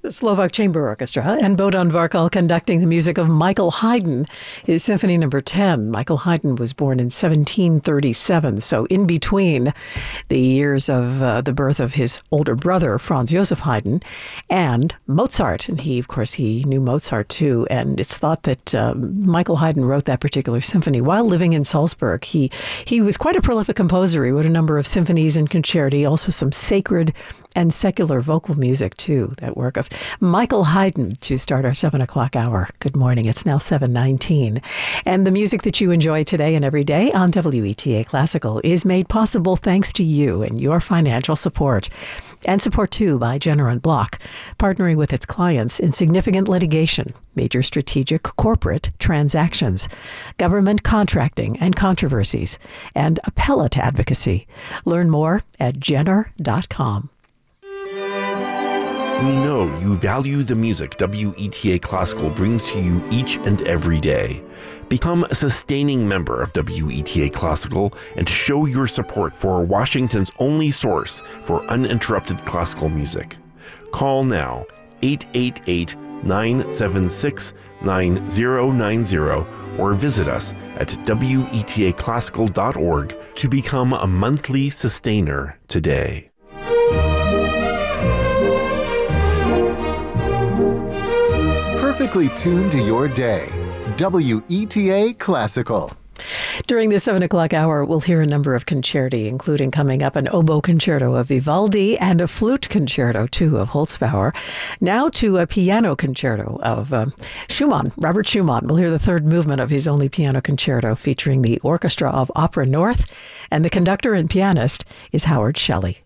The Slovak Chamber Orchestra and Bohdan Varkal conducting the music of Michael Haydn, his Symphony No. 10. Michael Haydn was born in 1737, so in between the years of the birth of his older brother, Franz Joseph Haydn, and Mozart. And he knew Mozart too. And it's thought that Michael Haydn wrote that particular symphony while living in Salzburg. He was quite a prolific composer. He wrote a number of symphonies and concerti, also some sacred and secular vocal music, too, that work of Michael Haydn to start our 7 o'clock hour. Good morning. It's now 7:19. And the music that you enjoy today and every day on WETA Classical is made possible thanks to you and your financial support. And support, too, by Jenner and Block, partnering with its clients in significant litigation, major strategic corporate transactions, government contracting and controversies, and appellate advocacy. Learn more at Jenner.com. We know you value the music WETA Classical brings to you each and every day. Become a sustaining member of WETA Classical and show your support for Washington's only source for uninterrupted classical music. Call now 888-976-9090 or visit us at wetaclassical.org to become a monthly sustainer today. Perfectly tuned to your day. WETA Classical. During the 7 o'clock hour, we'll hear a number of concerti, including coming up an oboe concerto of Vivaldi and a flute concerto, too, of Holzbauer. Now to a piano concerto of Schumann, Robert Schumann. We'll hear the third movement of his only piano concerto featuring the Orchestra of Opera North, and the conductor and pianist is Howard Shelley.